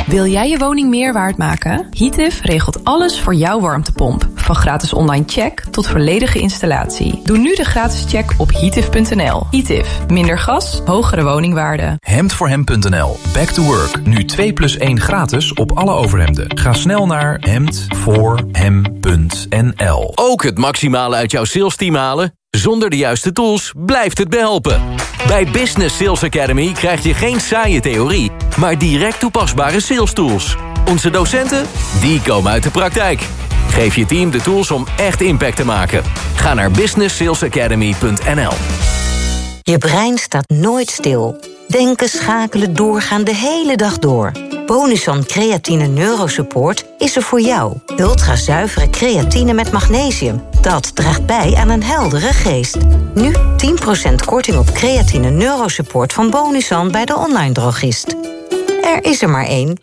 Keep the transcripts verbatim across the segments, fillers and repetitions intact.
Wil jij je woning meer waard maken? Heatif regelt alles voor jouw warmtepomp. Van gratis online check tot volledige installatie. Doe nu de gratis check op heatif punt n l. Heatif. Minder gas, hogere woningwaarde. hemd voor hem punt n l. Back to work. Nu twee plus één gratis op alle overhemden. Ga snel naar hemd voor hem punt n l. Ook het maximale uit jouw salesteam halen? Zonder de juiste tools blijft het behelpen. Bij Business Sales Academy krijg je geen saaie theorie, maar direct toepasbare sales tools. Onze docenten, die komen uit de praktijk. Geef je team de tools om echt impact te maken. Ga naar business sales academy punt n l. Je brein staat nooit stil. Denken, schakelen, doorgaan de hele dag door. Bonusan Creatine Neurosupport is er voor jou. Ultrazuivere creatine met magnesium. Dat draagt bij aan een heldere geest. Nu tien procent korting op Creatine Neurosupport van Bonusan bij de online drogist. Er is er maar één.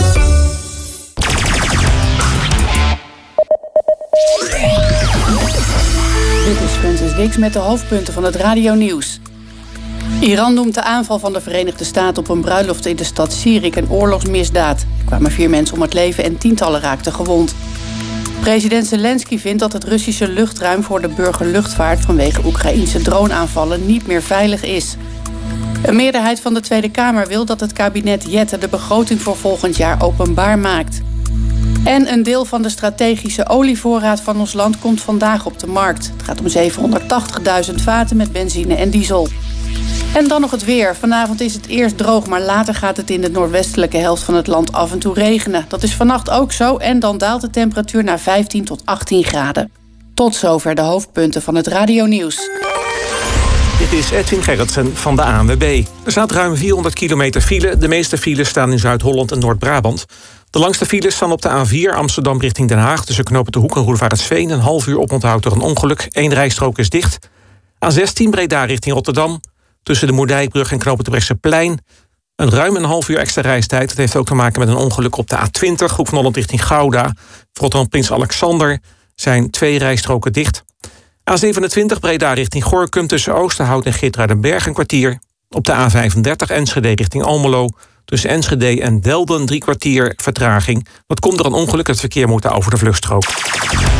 Dit is Francis Dix met de hoofdpunten van het radionieuws. Iran noemt de aanval van de Verenigde Staten op een bruiloft in de stad Sirik een oorlogsmisdaad. Er kwamen vier mensen om het leven en tientallen raakten gewond. President Zelensky vindt dat het Russische luchtruim voor de burgerluchtvaart vanwege Oekraïense droneaanvallen niet meer veilig is. Een meerderheid van de Tweede Kamer wil dat het kabinet Jette de begroting voor volgend jaar openbaar maakt. En een deel van de strategische olievoorraad van ons land komt vandaag op de markt. Het gaat om zevenhonderdtachtigduizend vaten met benzine en diesel. En dan nog het weer. Vanavond is het eerst droog, maar later gaat het in de noordwestelijke helft van het land af en toe regenen. Dat is vannacht ook zo en dan daalt de temperatuur naar vijftien tot achttien graden. Tot zover de hoofdpunten van het radionieuws. Dit is Edwin Gerritsen van de A N W B. Er staat ruim vierhonderd kilometer file. De meeste files staan in Zuid-Holland en Noord-Brabant. De langste files staan op de A vier Amsterdam richting Den Haag. Tussen Knopen de Hoek en Roelevaretsveen. Een half uur oponthoud door een ongeluk. Eén rijstrook is dicht. A zestien Breda richting Rotterdam. Tussen de Moerdijkbrug en Knopen de Brechtseplein. Een ruim een half uur extra reistijd. Dat heeft ook te maken met een ongeluk op de A twintig. Hoek van Holland richting Gouda. Voor Rotterdam Prins Alexander zijn twee rijstroken dicht. A zevenentwintig Breda richting Gorinchem. Tussen Oosterhout en Geertruidenberg een kwartier. Op de A vijfendertig Enschede richting Almelo. Tussen Enschede en Delden drie kwartier vertraging. Dat komt door een ongeluk. Het verkeer moet daar over de vluchtstrook.